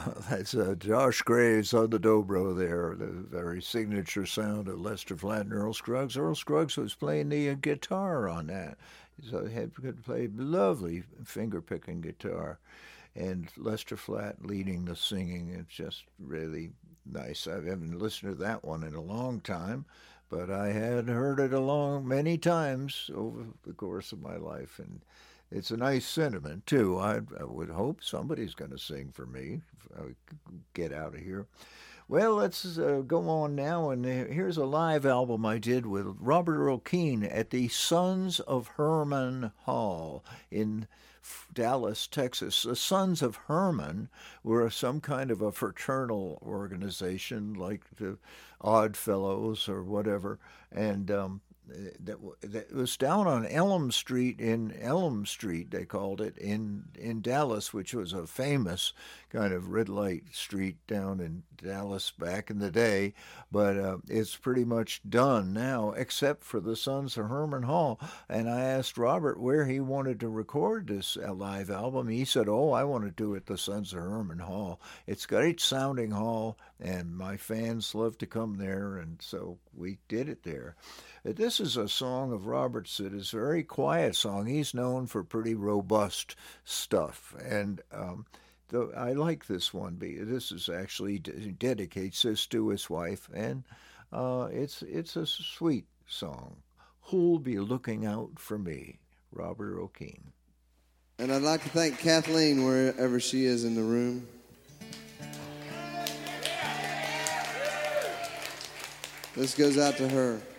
That's Josh Graves on the dobro there, the very signature sound of Lester Flatt and Earl Scruggs. Earl Scruggs was playing the guitar on that. So he could play lovely finger-picking guitar. And Lester Flatt leading the singing. It's just really nice. I haven't listened to that one in a long time, but I had heard it along many times over the course of my life, and it's a nice sentiment too. I would hope somebody's going to sing for me if I get out of here. Well, let's go on now, and here's a live album I did with Robert Earl Keen at the Sons of Herman Hall in Dallas, Texas. The Sons of Herman were some kind of a fraternal organization like the Odd Fellows or whatever, and that was down on Elm Street, they called it, in Dallas, which was a famous kind of red light street down in Dallas back in the day, but it's pretty much done now, except for the Sons of Herman Hall. And I asked Robert where he wanted to record this live album. He said, "Oh, I want to do it at the Sons of Herman Hall. It's a great sounding hall, and my fans love to come there," and so we did it there. This is a song of Robert's that is a very quiet song. He's known for pretty robust stuff, and I like this one. This is actually dedicates this to his wife, and it's a sweet song. Who'll be looking out for me? Robert Earl Keen. And I'd like to thank Kathleen wherever she is in the room. This goes out to her.